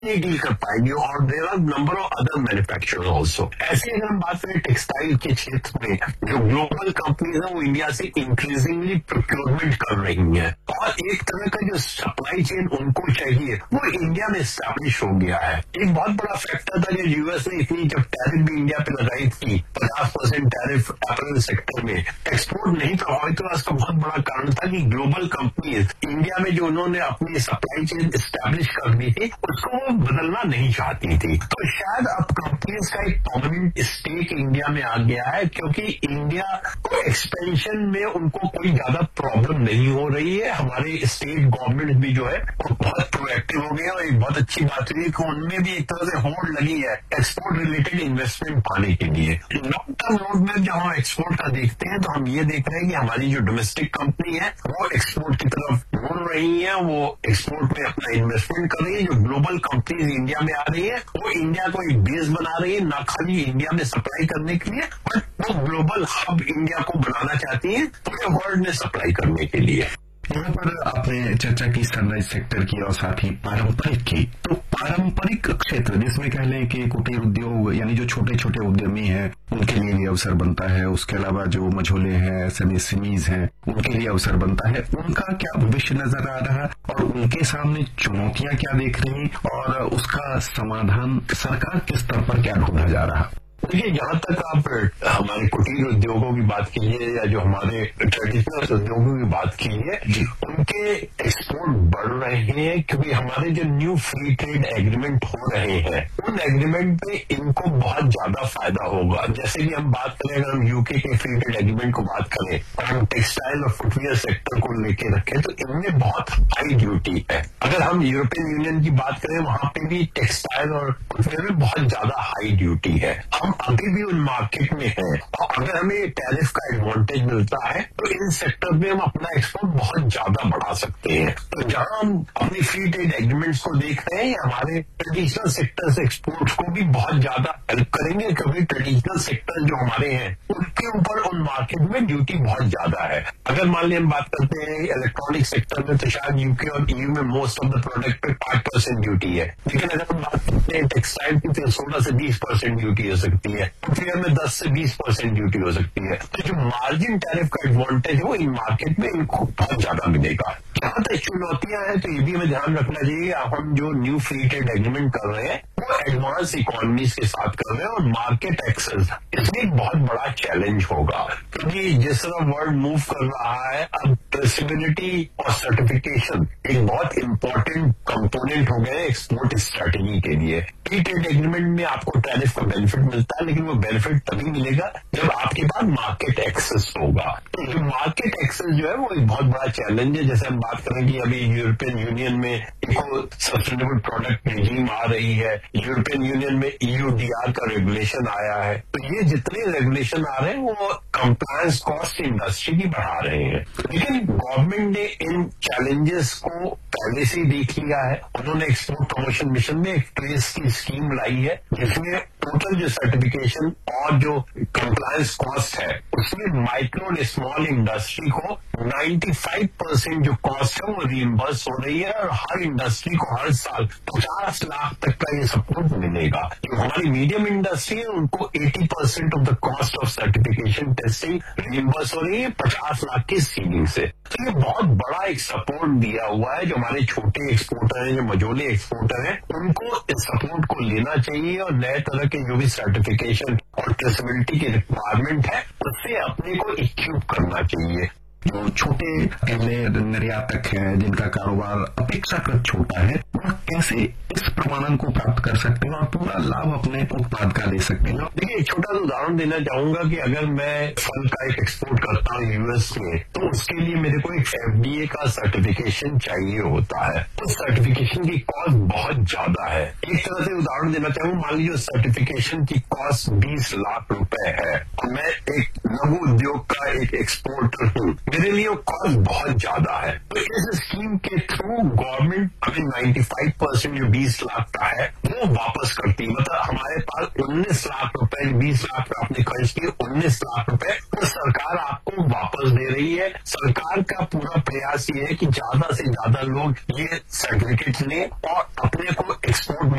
नहीं डील कर पाएंगे और there are number of other manufacturers also. ऐसे अगर हम बात करें टेक्सटाइल के क्षेत्र में, जो ग्लोबल कंपनीज है वो इंडिया से इंक्रीजिंगली प्रोक्योरमेंट कर रही हैं और एक तरह का जो सप्लाई चेन उनको चाहिए वो इंडिया में स्टैब्लिश हो गया है। एक बहुत बड़ा फैक्टर था जो यूएस ने इतनी जब टैरिफ भी इंडिया पे लगाई थी, 50% टैरिफ अपरेल सेक्टर में, एक्सपोर्ट नहीं प्रभावित हुआ। इसका बहुत बड़ा कारण था कि ग्लोबल कंपनीज इंडिया में जो उन्होंने अपनी सप्लाई चेन स्टैब्लिश कर दी थी उसको वो बदलना नहीं चाहती थी। तो शायद अब कंपनीज का एक परमानेंट स्टेक इंडिया में आ गया है, क्योंकि इंडिया को एक्सपेंशन में उनको कोई ज्यादा प्रॉब्लम नहीं हो रही है। हमारे स्टेट गवर्नमेंट भी जो है वो बहुत प्रोएक्टिव हो गए और एक बहुत अच्छी बात हुई है कि उनमें भी एक तरह से होड़ लगी है एक्सपोर्ट रिलेटेड इन्वेस्टमेंट पाने के लिए। लॉन्ग टर्म रोड में जब हम एक्सपोर्ट का देखते हैं तो हम ये देख रहे हैं कि हमारी जो डोमेस्टिक कंपनी है वो एक्सपोर्ट की तरफ मुड़ रही है, वो एक्सपोर्ट में अपना इन्वेस्टमेंट कर रही है। जो ग्लोबल कंपनीज इंडिया में आ रही है वो इंडिया को एक बेस बना रही है, न खाली इंडिया में सप्लाई करने के लिए बट वो ग्लोबल हब इंडिया को बनाना चाहती है पूरे वर्ल्ड में सप्लाई करने के लिए। यहाँ पर आपने चर्चा की सनराइज सेक्टर की और साथ ही पारंपरिक की। तो पारंपरिक क्षेत्र जिसमें कह लें कि कुटीर उद्योग यानी जो छोटे छोटे उद्यमी हैं उनके लिए भी अवसर बनता है, उसके अलावा जो मझोले हैं, एमएसएमईज हैं, उनके लिए अवसर बनता है। उनका क्या भविष्य नजर आ रहा और उनके सामने चुनौतियां क्या देख रही और उसका समाधान सरकार के स्तर पर क्या ढूंढा जा रहा? देखिए, जहां तक आप हमारे कुटीर उद्योगों की बात कीजिए या जो हमारे ट्रेडिशनल उद्योगों की बात कीजिए, उनके एक्सपोर्ट बढ़ रहे हैं क्योंकि हमारे जो न्यू फ्री ट्रेड एग्रीमेंट हो रहे हैं उन एग्रीमेंट में इनको बहुत ज्यादा फायदा होगा। जैसे कि हम बात करें, अगर हम यूके के फ्री ट्रेड एग्रीमेंट को बात करें और हम टेक्सटाइल और फुटवियर सेक्टर को लेके रखें तो इनमें बहुत हाई ड्यूटी है। अगर हम यूरोपियन यूनियन की बात करें वहां पे भी टेक्सटाइल और फुटवियर में बहुत ज्यादा हाई ड्यूटी है। हम अभी भी उन मार्केट में हैं और अगर हमें टैरिफ का एडवांटेज मिलता है तो इन सेक्टर में हम अपना एक्सपोर्ट बहुत ज्यादा बढ़ा सकते हैं। तो जहां हम अपनी फ्री ट्रेड एग्रीमेंट्स को देख रहे हैं हमारे ट्रेडिशनल सेक्टर्स एक्सपोर्ट्स को भी बहुत ज्यादा हेल्प करेंगे, क्योंकि ट्रेडिशनल सेक्टर जो हमारे हैं उनके ऊपर उन मार्केट में ड्यूटी बहुत ज्यादा है। अगर मान लीजिए हम बात करते हैं इलेक्ट्रॉनिक सेक्टर में तो शायद यूके और ईयू में मोस्ट ऑफ द प्रोडक्ट पे 5% ड्यूटी है, लेकिन अगर हम बात करते हैं टेक्सटाइल की तो 16 से 20% ड्यूटी हो सकती है, फुटवियर में 10 से 20% ड्यूटी हो सकती है। तो जो मार्जिन टैरिफ का एडवांटेज है वो इन मार्केट में इनको बहुत ज्यादा मिलेगा। जहां तक चुनौतियां हैं तो ये भी हमें ध्यान रखना चाहिए, हम जो न्यू फ्री ट्रेड एग्रीमेंट कर रहे हैं वो एडवांस इकोनॉमीज के साथ कर रहे हैं और मार्केट एक्सेस इसमें एक बहुत बड़ा चैलेंज होगा, क्योंकि जिस तरह वर्ल्ड मूव कर रहा है अब ट्रेसेबिलिटी और सर्टिफिकेशन एक बहुत इंपॉर्टेंट कंपोनेंट हो गए एक्सपोर्ट स्ट्रैटेजी के लिए। फ्री ट्रेड एग्रीमेंट में आपको टैरिफ का बेनिफिट मिलता है, लेकिन वो बेनिफिट तभी मिलेगा जब आपके पास मार्केट एक्सेस होगा। तो जो मार्केट एक्सेस जो है वो एक बहुत बड़ा चैलेंज है। जैसे हम बात करें कि अभी यूरोपियन यूनियन में इको सस्टेनेबल प्रोडक्ट रिजीम आ रही है, यूरोपियन यूनियन में ईयूडीआर का रेगुलेशन आया है, तो ये जितने रेगुलेशन आ रहे हैं वो कंप्लायंस कॉस्ट इंडस्ट्री की बढ़ा रहे हैं। लेकिन गवर्नमेंट ने इन चैलेंजेस को पहले से ही देख लिया है। उन्होंने एक्सपोर्ट प्रमोशन मिशन में एक ट्रेस की स्कीम लाई है जिसमें टोटल जो सर्टिफिकेशन और जो कंप्लायंस कॉस्ट है उसमें माइक्रो और स्मॉल इंडस्ट्री को 95% जो कॉस्ट है वो रिइम्बर्स हो रही है और हर इंडस्ट्री को हर साल 50 लाख तक का ये सपोर्ट मिलेगा। जो हमारी मीडियम इंडस्ट्री है उनको 80% of the cost of certification testing reimburse हो रही है 50 लाख की सीलिंग से। तो ये बहुत बड़ा एक सपोर्ट दिया हुआ है। जो हमारे छोटे एक्सपोर्टर हैं, जो मझोले एक्सपोर्टर हैं, उनको इस सपोर्ट को लेना चाहिए और नए तरह के जो भी सर्टिफिकेशन और ट्रेसेबिलिटी की रिक्वायरमेंट है उससे अपने को इक्विप करना चाहिए। जो छोटे पहले निर्यातक हैं जिनका कारोबार अपेक्षाकृत छोटा है वह कैसे इस प्रमाणन को प्राप्त कर सकते हैं और पूरा लाभ अपने उत्पाद का ले सकते हैं? देखिए, एक छोटा सा उदाहरण देना चाहूंगा कि अगर मैं फल का एक एक्सपोर्ट करता हूँ यूएस में तो उसके लिए मेरे को एक एफडीए का सर्टिफिकेशन चाहिए होता है। उस सर्टिफिकेशन की कॉस्ट बहुत ज्यादा है। एक तरह से उदाहरण देना चाहूंगा, मान लीजिए सर्टिफिकेशन की कॉस्ट 20 लाख रुपए है और मैं एक लघु उद्योग का एक एक्सपोर्टर हूँ, मेरे लिए वो कॉस्ट बहुत ज्यादा है। तो इस स्कीम के थ्रू गवर्नमेंट अभी 95% जो 20 लाख का है वो वापस करती है। मतलब हमारे पास 19 लाख रुपए, 20 लाख रुपए आपने खर्च किए, 19 लाख रुपए तो सरकार आपको वापस दे रही है। सरकार का पूरा प्रयास ये है कि ज्यादा से ज्यादा लोग ये सर्टिफिकेट लें और अपने को एक्सपोर्ट